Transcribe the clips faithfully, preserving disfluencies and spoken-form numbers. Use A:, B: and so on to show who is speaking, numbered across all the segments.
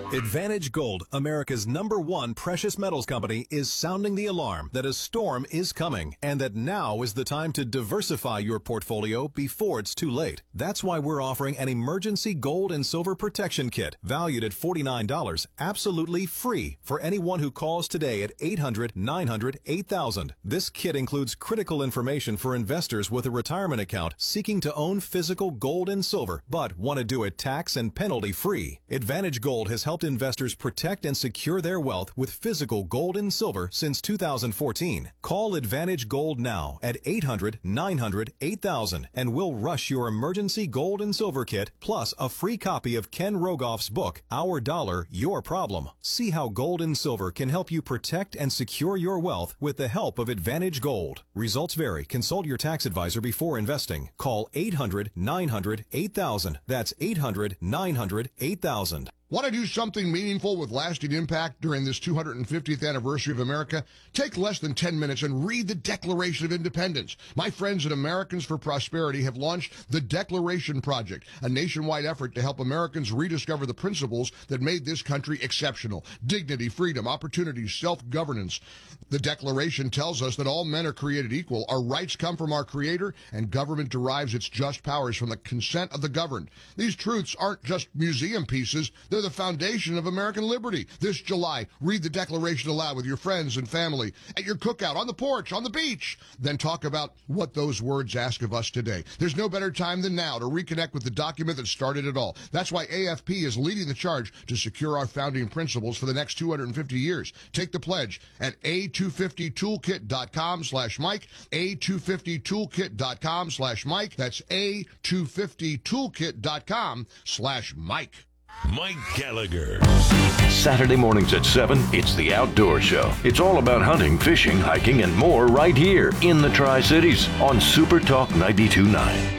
A: Advantage Gold, America's number one precious metals company, is sounding the alarm that a storm is coming and that now is the time to diversify your portfolio before it's too late. That's why we're offering an emergency gold and silver protection kit valued at forty-nine dollars, absolutely free for anyone who calls today at eight hundred, nine hundred, eight thousand. This kit includes critical information for investors with a retirement account seeking to own physical gold and silver but want to do it tax and penalty free. Advantage Gold has helped investors protect and secure their wealth with physical gold and silver since two thousand fourteen. Call Advantage Gold now at eight hundred, nine hundred, eight thousand and we'll rush your emergency gold and silver kit plus a free copy of Ken Rogoff's book, Our Dollar, Your Problem. See how gold and silver can help you protect and secure your wealth with the help of Advantage Gold. Results vary. Consult your tax advisor before investing. Call eight hundred, nine hundred, eight thousand. That's eight hundred, nine hundred, eight thousand.
B: Want to do something meaningful with lasting impact during this two hundred fiftieth anniversary of America? Take less than ten minutes and read the Declaration of Independence. My friends at Americans for Prosperity have launched the Declaration Project, a nationwide effort to help Americans rediscover the principles that made this country exceptional: dignity, freedom, opportunity, self-governance. The Declaration tells us that all men are created equal, our rights come from our Creator, and government derives its just powers from the consent of the governed. These truths aren't just museum pieces, they're the foundation of American liberty. This July, read the Declaration aloud with your friends and family, at your cookout, on the porch, on the beach. Then talk about what those words ask of us today. There's no better time than now to reconnect with the document that started it all. That's why A F P is leading the charge to secure our founding principles for the next two hundred fifty years. Take the pledge at A two fifty toolkit dot com slash Mike, A two fifty toolkit dot com slash Mike. That's A two fifty toolkit dot com slash Mike.
C: Mike Gallagher.
D: Saturday mornings at seven, it's The Outdoor Show. It's all about hunting, fishing, hiking, and more right here in the Tri-Cities on Super Talk ninety-two point nine.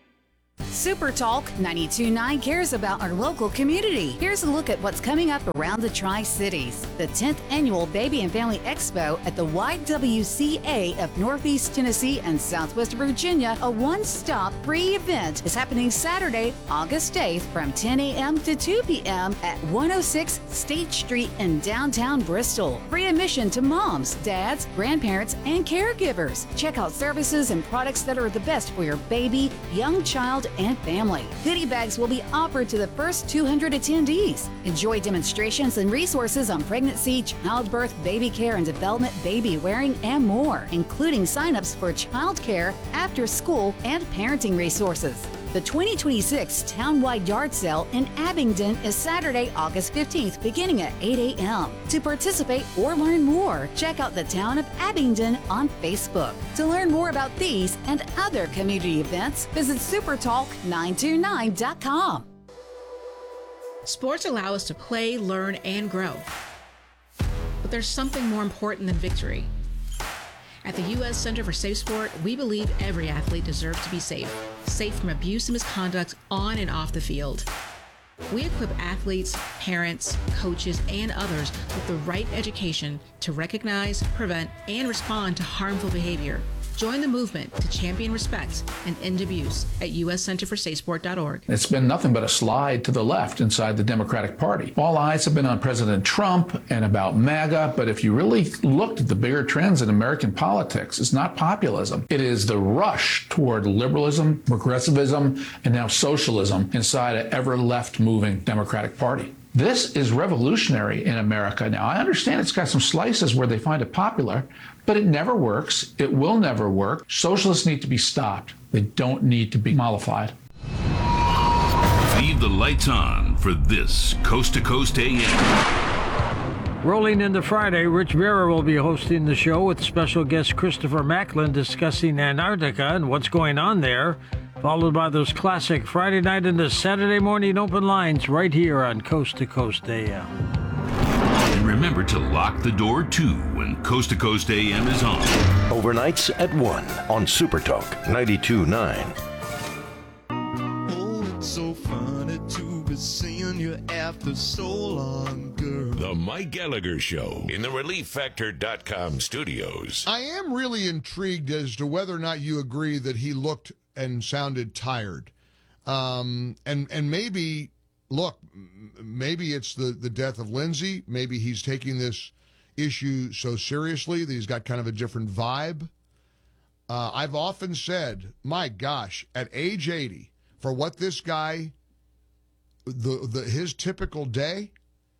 E: Super Talk ninety-two point nine cares about our local community. Here's a look at what's coming up around the Tri-Cities. The tenth Annual Baby and Family Expo at the Y W C A of Northeast Tennessee and Southwest Virginia, a one-stop free event, is happening Saturday, August eighth from ten a.m. to two p.m. at one oh six State Street in downtown Bristol. Free admission to moms, dads, grandparents, and caregivers. Check out services and products that are the best for your baby, young child, and family. Goodie bags will be offered to the first two hundred attendees. Enjoy demonstrations and resources on pregnancy, childbirth, baby care and development, baby wearing, and more, including signups for child care, after school, and parenting resources. The twenty twenty-six Townwide Yard Sale in Abingdon is Saturday, August fifteenth, beginning at eight a.m. To participate or learn more, check out the Town of Abingdon on Facebook. To learn more about these and other community events, visit super talk nine two nine dot com.
F: Sports allow us to play, learn, and grow. But there's something more important than victory. At the U S Center for Safe Sport, we believe every athlete deserves to be safe. Safe from abuse and misconduct on and off the field. We equip athletes, parents, coaches, and others with the right education to recognize, prevent, and respond to harmful behavior. Join the movement to champion respect and end abuse at U S center for safe sport dot org.
G: It's been nothing but a slide to the left inside the Democratic Party. All eyes have been on President Trump and about MAGA, but if you really looked at the bigger trends in American politics, it's not populism. It is the rush toward liberalism, progressivism, and now socialism inside an ever-left-moving Democratic Party. This is revolutionary in America. Now, I understand it's got some slices where they find it popular, but it never works. It will never work. Socialists need to be stopped. They don't need to be mollified.
C: Leave the lights on for this Coast to Coast A M.
H: Rolling into Friday, Rich Vera will be hosting the show with special guest Christopher Macklin discussing Antarctica and what's going on there, followed by those classic Friday night into Saturday morning open lines right here on Coast to Coast A M.
C: And remember to lock the door, too, when Coast to Coast A M is on.
D: Overnights at one on Super Talk ninety-two point nine.
I: Oh, it's so funny to be seeing you after so long, girl.
C: The Mike Gallagher Show in the relief factor dot com studios.
B: I am really intrigued as to whether or not you agree that he looked and sounded tired. Um, and, and maybe look, m- maybe it's the, the death of Lindsay. Maybe he's taking this issue so seriously that he's got kind of a different vibe. Uh, I've often said, my gosh, at age eighty, for what this guy, the, the his typical day,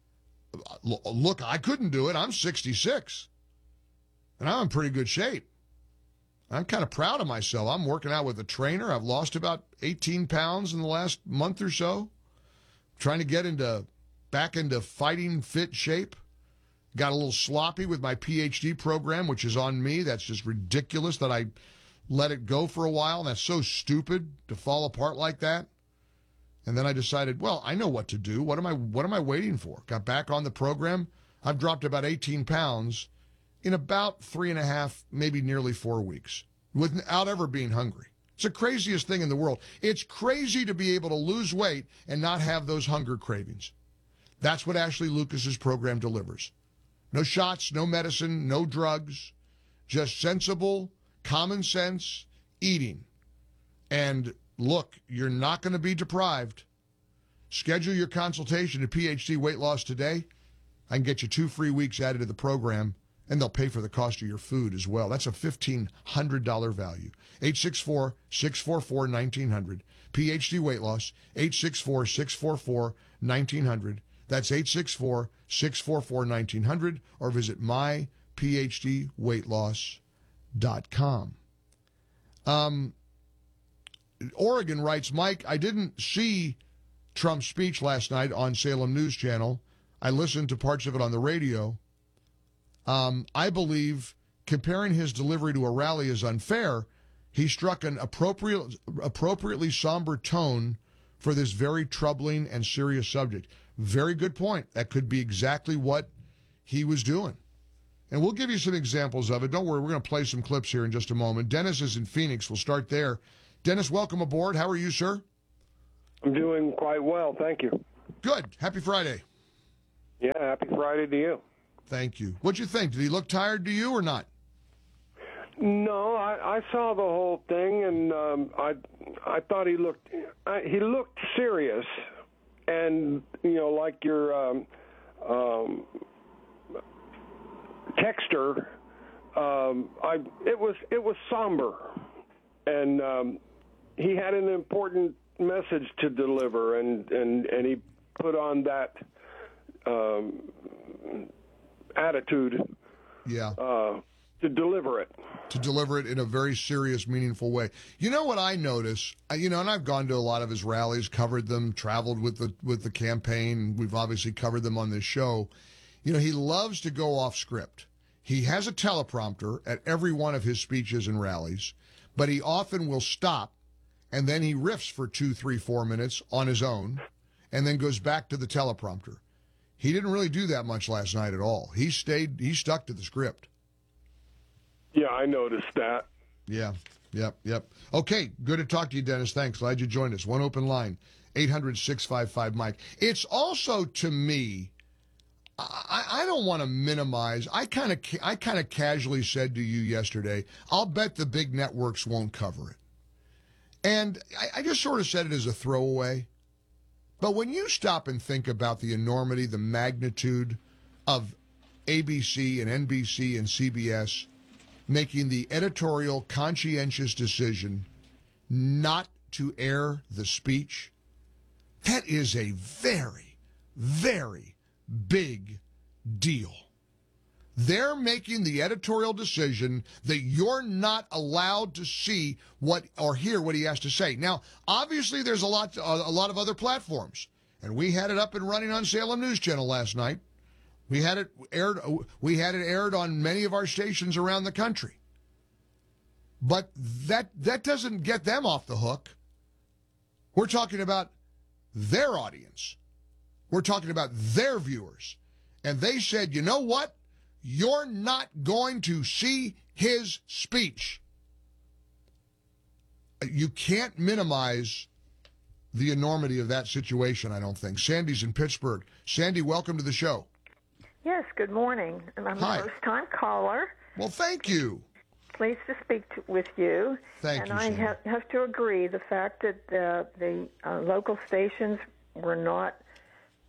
B: look, I couldn't do it. I'm sixty-six, and I'm in pretty good shape. I'm kind of proud of myself. I'm working out with a trainer. I've lost about eighteen pounds in the last month or so, trying to get into back into fighting fit shape. Got a little sloppy with my P H D program, which is on me. That's just ridiculous that I let it go for a while. That's so stupid to fall apart like that. And then I decided, well, I know what to do. What am I what am I waiting for? Got back on the program. I've dropped about eighteen pounds in about three and a half, maybe nearly four weeks, without ever being hungry. It's the craziest thing in the world. It's crazy to be able to lose weight and not have those hunger cravings. That's what Ashley Lucas's program delivers. No shots, no medicine, no drugs, just sensible, common sense eating. And look, you're not going to be deprived. Schedule your consultation at P H D Weight Loss today. I can get you two free weeks added to the program, and they'll pay for the cost of your food as well. That's a fifteen hundred dollars value. eight six four, six four four, one nine zero zero. P H D Weight Loss, eight six four, six four four, one nine zero zero. That's eight six four, six four four, one nine zero zero, or visit my p h d weight loss dot com. Um, Oregon writes, Mike, I didn't see Trump's speech last night on Salem News Channel. I listened to parts of it on the radio. Um, I believe comparing his delivery to a rally is unfair. He struck an appropriate, appropriately somber tone for this very troubling and serious subject. Very good point. That could be exactly what he was doing. And we'll give you some examples of it. Don't worry, we're going to play some clips here in just a moment. Dennis is in Phoenix. We'll start there. Dennis, welcome aboard. How are you, sir?
J: I'm doing quite well, thank you.
B: Good. Happy Friday.
J: Yeah, happy Friday to you.
B: Thank you. What'd you think? Did he look tired to you or not?
J: No, I, I saw the whole thing, and um, I I thought he looked I, he looked serious, and you know, like your um, um, texter, um, I it was it was somber, and um, he had an important message to deliver, and and, and he put on that um, attitude.
B: Yeah.
J: Uh, to deliver it.
B: To deliver it in a very serious, meaningful way. You know what I notice? You know, and I've gone to a lot of his rallies, covered them, traveled with the with the campaign. We've obviously covered them on this show. You know, he loves to go off script. He has a teleprompter at every one of his speeches and rallies, but he often will stop, and then he riffs for two, three, four minutes on his own, and then goes back to the teleprompter. He didn't really do that much last night at all. He stayed, he stuck to the script.
J: Yeah, I noticed that.
B: Yeah, yep, yep. Okay, good to talk to you, Dennis. Thanks. Glad you joined us. One open line, eight hundred, six five five, Mike. It's also, to me, I, I don't want to minimize. I kind of I kind of casually said to you yesterday, I'll bet the big networks won't cover it. And I, I just sort of said it as a throwaway. But when you stop and think about the enormity, the magnitude of A B C and N B C and C B S making the editorial conscientious decision not to air the speech, that is a very, very big deal. They're making the editorial decision that you're not allowed to see what or hear what he has to say. Now, obviously, there's a lot, a lot of other platforms, and we had it up and running on Salem News Channel last night. We had it aired. We had it aired on many of our stations around the country. But that that doesn't get them off the hook. We're talking about their audience. We're talking about their viewers. And they said, you know what? You're not going to see his speech. You can't minimize the enormity of that situation, I don't think. Sandy's in Pittsburgh. Sandy, welcome to the show.
K: Yes, good morning. And I'm
B: Hi.
K: a first-time caller.
B: Well, thank you.
K: Pleased to speak to, with you.
B: Thank
K: and
B: you,
K: I
B: Sandy.
K: ha- have to agree, the fact that uh, the uh, local stations were not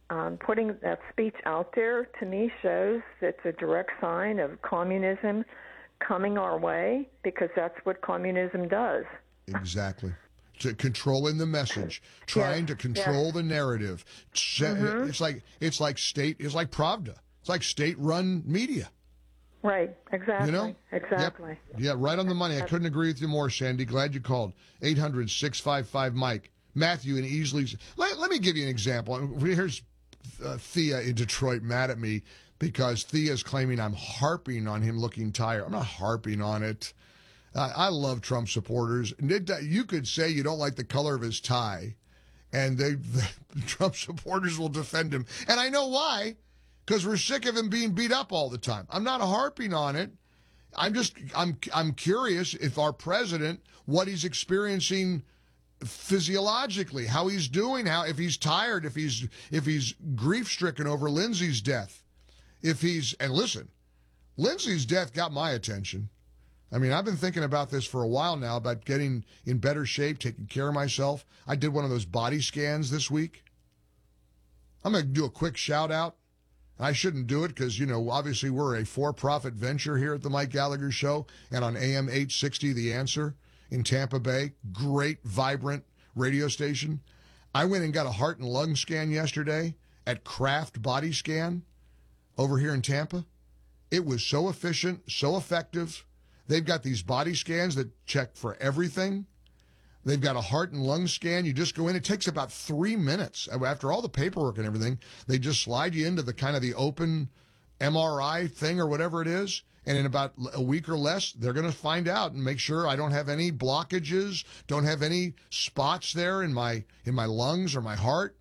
K: um, putting that speech out there, to me, shows it's a direct sign of communism coming our way, because that's what communism does.
B: Exactly. To controlling the message, trying
K: yes,
B: to control
K: yes.
B: the narrative.
K: Mm-hmm.
B: It's like it's like state. It's like Pravda. It's like state-run media.
K: Right. Exactly.
B: You know?
K: Exactly.
B: Yep. Yeah. Right on the money. I couldn't agree with you more, Sandy. Glad you called. eight hundred, six five five, Mike. Matthew in Easley. Let, let me give you an example. Here's uh, Thea in Detroit mad at me because Thea's claiming I'm harping on him looking tired. I'm not harping on it. Uh, I love Trump supporters. You could say you don't like the color of his tie, and they, the Trump supporters will defend him. And I know why, because we're sick of him being beat up all the time. I'm not harping on it. I'm just I'm I'm curious if our president, what he's experiencing physiologically, how he's doing, how if he's tired, if he's if he's grief-stricken over Lindsay's death, if he's and listen, Lindsay's death got my attention. I mean, I've been thinking about this for a while now, about getting in better shape, taking care of myself. I did one of those body scans this week. I'm going to do a quick shout out. I shouldn't do it because, you know, obviously we're a for-profit venture here at the Mike Gallagher Show and on A M eight sixty, The Answer in Tampa Bay. Great, vibrant radio station. I went and got a heart and lung scan yesterday at Kraft Body Scan over here in Tampa. It was so efficient, so effective. They've got these body scans that check for everything. They've got a heart and lung scan. You just go in. It takes about three minutes. After all the paperwork and everything, they just slide you into the kind of the open M R I thing or whatever it is. And in about a week or less, they're going to find out and make sure I don't have any blockages, don't have any spots there in my in my lungs or my heart.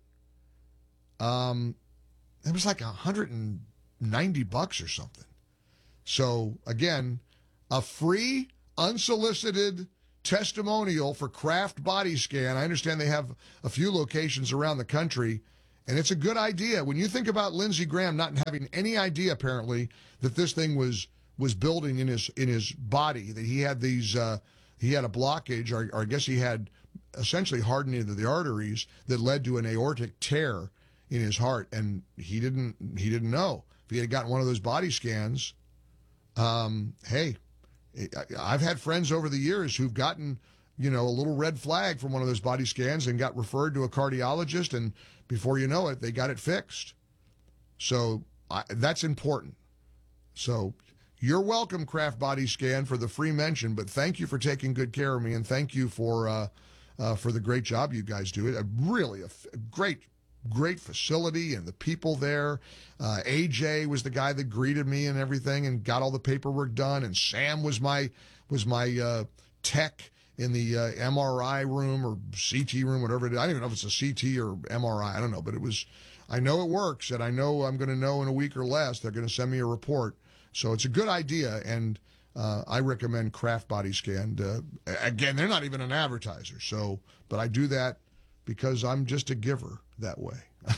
B: Um, it was like one hundred ninety bucks or something. So again, a free, unsolicited testimonial for Kraft Body Scan. I understand they have a few locations around the country, and it's a good idea. When you think about Lindsey Graham not having any idea, apparently, that this thing was was building in his in his body, that he had these uh, he had a blockage, or, or I guess he had essentially hardening of the arteries that led to an aortic tear in his heart, and he didn't he didn't know. If he had gotten one of those body scans, um, hey. I've had friends over the years who've gotten, you know, a little red flag from one of those body scans and got referred to a cardiologist, and before you know it, they got it fixed. So I, that's important. So you're welcome, Kraft Body Scan, for the free mention, but thank you for taking good care of me, and thank you for uh, uh, for the great job you guys do. It really a, a great. Great facility and the people there. Uh, A J was the guy that greeted me and everything and got all the paperwork done. And Sam was my was my uh, tech in the uh, M R I room or C T room, whatever it is. I don't even know if it's a C T or M R I. I don't know, but it was. I know it works, and I know I'm going to know in a week or less. They're going to send me a report. So it's a good idea, and uh, I recommend Kraft Body Scan. Uh, again, they're not even an advertiser, so but I do that because I'm just a giver that way.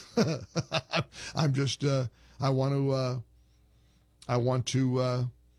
B: I'm just, uh, I want to, uh, I want to, uh,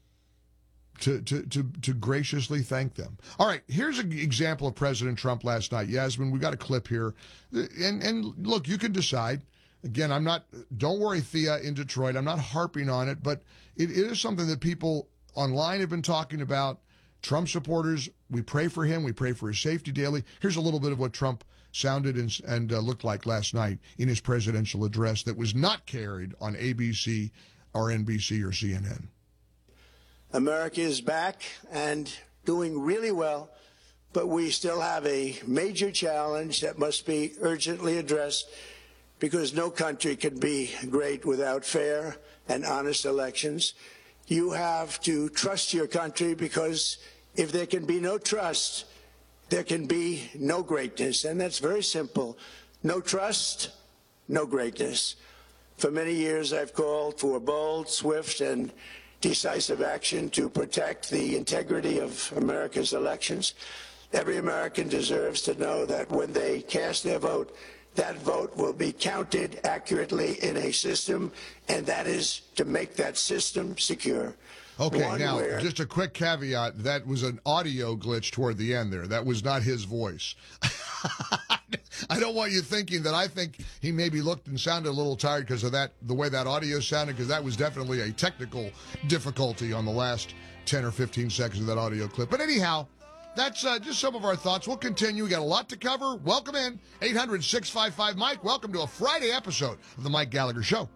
B: to, to, to, to graciously thank them. All right, here's an example of President Trump last night. Yasmin, we got a clip here. And, and look, you can decide. Again, I'm not, don't worry, Thea in Detroit, I'm not harping on it, but it, it is something that people online have been talking about. Trump supporters, we pray for him. We pray for his safety daily. Here's a little bit of what Trump sounded and, and uh, looked like last night in his presidential address that was not carried on A B C or N B C or C N N.
L: America is back and doing really well, but we still have a major challenge that must be urgently addressed because no country can be great without fair and honest elections. You have to trust your country, because if there can be no trust, there can be no greatness, and that's very simple. No trust, no greatness. For many years, I've called for bold, swift, and decisive action to protect the integrity of America's elections. Every American deserves to know that when they cast their vote, that vote will be counted accurately in a system, and that is to make that system secure.
B: Okay,
L: One
B: now,
L: where...
B: just a quick caveat. That was an audio glitch toward the end there. That was not his voice. I don't want you thinking that I think he maybe looked and sounded a little tired because of that, the way that audio sounded, because that was definitely a technical difficulty on the last ten or fifteen seconds of that audio clip. But anyhow, that's uh, just some of our thoughts. We'll continue. We got a lot to cover. Welcome in, eight hundred, six five five, Mike. Welcome to a Friday episode of The Mike Gallagher Show.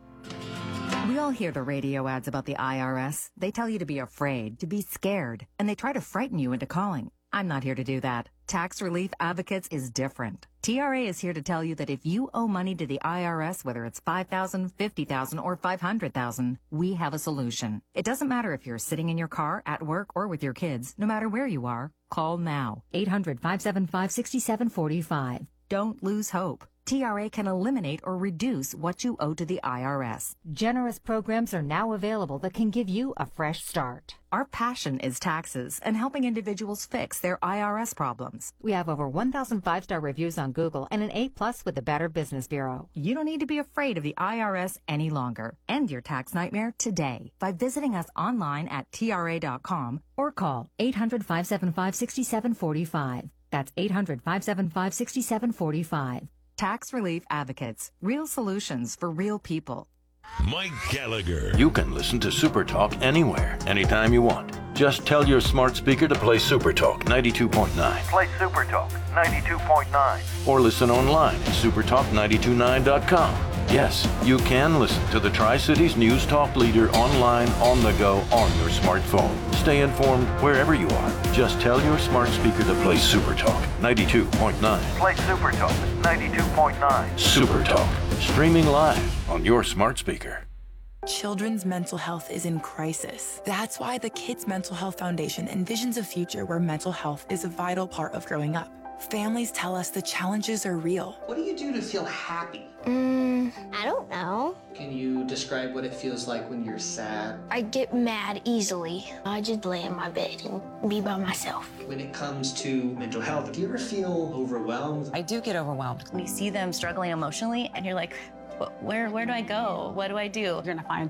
M: We all hear the radio ads about the I R S. They tell you to be afraid, to be scared, and they try to frighten you into calling. I'm not here to do that. Tax Relief Advocates is different. T R A is here to tell you that if you owe money to the I R S, whether it's five thousand dollars, fifty thousand dollars, or five hundred thousand dollars, we have a solution. It doesn't matter if you're sitting in your car, at work, or with your kids. No matter where you are, call now. eight hundred, five seven five, six seven four five. Don't lose hope. T R A can eliminate or reduce what you owe to the I R S. Generous programs are now available that can give you a fresh start. Our passion is taxes and helping individuals fix their I R S problems. We have over one thousand five-star reviews on Google and an A plus with the Better Business Bureau. You don't need to be afraid of the I R S any longer. End your tax nightmare today by visiting us online at T R A dot com or call eight hundred, five seven five, six seven four five. That's eight hundred, five seven five, six seven four five. Tax Relief Advocates. Real solutions for real people.
D: Mike Gallagher. You can listen to Super Talk anywhere, anytime you want. Just tell your smart speaker to play Super Talk ninety-two point nine.
N: Play Super Talk ninety-two point nine.
D: Or listen online at super talk nine two nine dot com. Yes, you can listen to the Tri-Cities News Talk leader online, on the go, on your smartphone. Stay informed wherever you are. Just tell your smart speaker to play Super Talk ninety-two point nine.
N: Play Super Talk ninety-two point nine.
D: Super Talk, streaming live on your smart speaker.
O: Children's mental health is in crisis. That's why the Kids Mental Health Foundation envisions a future where mental health is a vital part of growing up. Families tell us the challenges are real.
P: What do you do to feel happy?
Q: Mm, I don't know.
P: Can you describe what it feels like when you're sad?
Q: I get mad easily. I just lay in my bed and be by myself.
P: When it comes to mental health, do you ever feel overwhelmed?
R: I do get overwhelmed. When you see them struggling emotionally and you're like, where where do I go? What do I do? You're gonna find